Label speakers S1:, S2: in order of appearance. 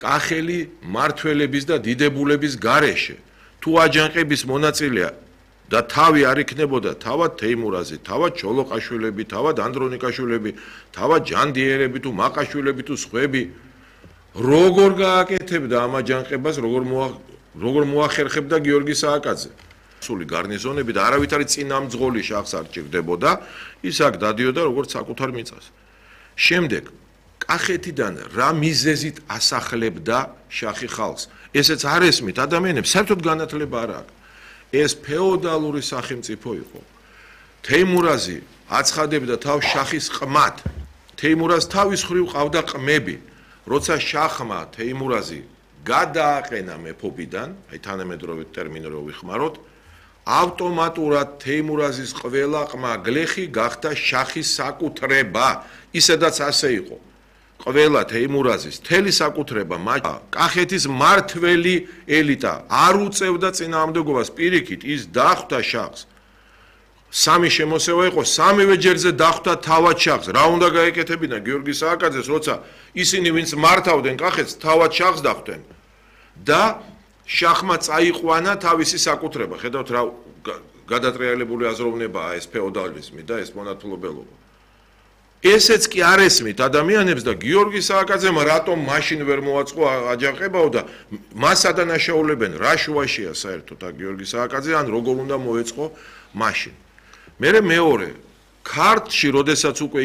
S1: კახელი მართველების და დიდებულების გარეშე თუ აჯანყების მონაწილეა და თავი არ იქნებოდა თავად თეიმურაზი, თავად ჩოლოყაშვილები, თავად ანდრონიკაშვილები, თავად ჯანდიერები თუ მაყაშვილები თუ სხვები როგორ გააკეთებდა ამ აჯანყებას, როგორ მოახერხებდა გიორგი სააკაძე. სული გარნიზონები და არავითარი წინამძღოლი შახს არ ჭირდებოდა, ის აქ დადიოდა როგორც საკუთარ მიწას. შემდეგ კახეთიდან რა მიზეზით ასახლებდა შახი ხალხს. ესეც არ ესმით ადამიანებს, საერთოდ განათლება არ აქვს. ეს ფეოდალური სახელმწიფო იყო. თეიმურაზი აცხადებდა თავს შახის ყმად. თეიმურაზ თავის მხრივ ყავდა ყმები. როცა შახმა თეიმურაზი გადააყენა მეფობიდან, აი თანამედროვე ტერმინი რო ვიხმაროთ, ავტომატურად თეიმურაზის ყველა ყმა გლეხი გახდა შახის საკუთრება. ისედაც ასე იყო. ყველა თეიმურაზის თელი საკუთრება, კახეთის მართველი ელიტა არ უწევდა წინააღმდეგობას, პირიქით ის დახვდა შახს. სამი შემოსევა იყო, სამივე ჯერზე დახვდა თავად შახს. რა უნდა გაეკეთებინა გიორგი სააკაძეს, როცა ისინი ვინც მართავდნენ კახეთს, თავად შახს დახვდნენ და შახმა წაიყვანა თავისი საკუთრება. ხედავთ რა გადატრიალებული აზროვნებაა ეს ფეოდალიზმი და ეს მონათლობელობა. ესეც კი არ ესმით ადამიანებს და გიორგი სააკაძემ რატომ მაშინ ვერ მოაწყო აჯანყებაო და მას ადანაშაულებენ რა შუაშია საერთოდ გიორგი სააკაძე ან როგორ უნდა მოეწყო მაშინ. მეორე ქართლში როდესაც უკვე